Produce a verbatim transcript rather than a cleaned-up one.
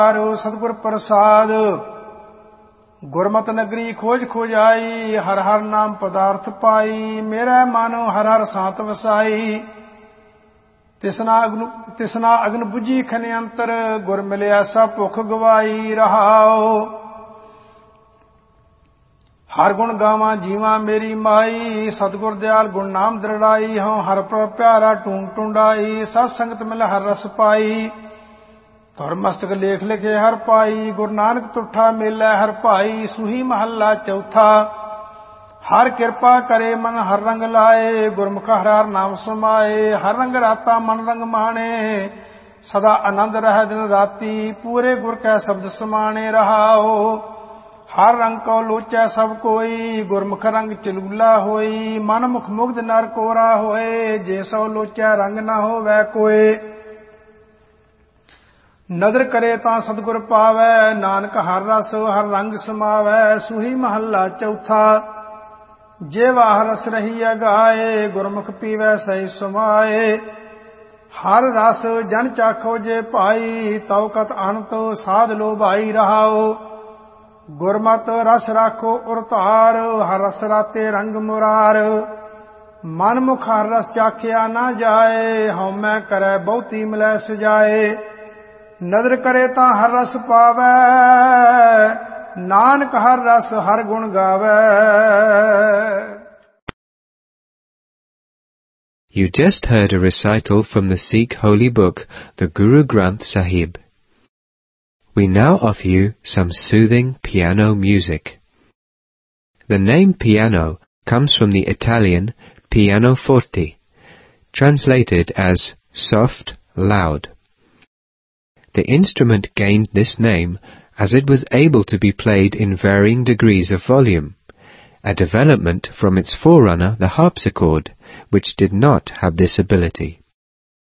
सतगुर प्रसाद गुरमत नगरी खोज खोज आई, हर हर नाम पदार्थ पाई, मेरा मानो हर हर सात वसाई। तिसना अग्न तिसना अग्न बुझी खने अंतर, गुर मिले ऐसा भुख गवाई रहाओ। हर गुण गावा जीवा मेरी माई, सतगुर दयाल गुण नाम दृढ़ाई, हों हर पर प्यारा टूंग टुंडाई, सत संगत मिल हर रस पाई। धुर मस्तक लेख लिखे हर पाई, गुरु नानक तुठा मेला हर भाई, सुही महला चौथा। हर कृपा करे मन हर रंग लाए, गुरमुख हर हर नाम समाए, हर रंग राता मन रंग माने, सदा आनंद रह दिन राती, पूरे गुर कै शब्द समाने रहाओ। हर रंग को लोचै सब कोई, गुरमुख रंग चलूला होई, मन मुख मुग्ध नर कोरा होए, जे सो लोचै रंग न होवै कोय। नदर करे तां सतगुर पावै, नानक हर रस हर रंग समावै, सुही महला चौथा। जे वाह रस रही अगाए, गुरमुख पीवै सही समाए, हर रस जन चाखो जे भाई, तौ कत अनत साध लो भाई रहाओ। गुरमत रस राखो उरतार, हर रस राते रंग मुरार, मन मुख हर रस चाखिया ना जाए, हਉਮੈ करै बहुती मिलै सजाए। नदर करे तां हर रस पावै, नानक हर रस हर गुण गावै। You just heard a recital from the Sikh holy book, the Guru Granth Sahib. We now offer you some soothing piano music. The name piano comes from the Italian pianoforte, translated as soft, loud. The instrument gained this name as it was able to be played in varying degrees of volume, a development from its forerunner, the harpsichord, which did not have this ability.